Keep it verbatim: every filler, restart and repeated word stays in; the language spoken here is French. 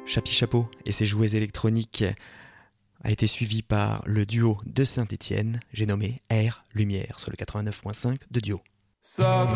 Chapi Chapeau et ses jouets électroniques a été suivi par le duo de Saint-Étienne, j'ai nommé Air Lumière sur le quatre-vingt-neuf virgule cinq de Duo. Ça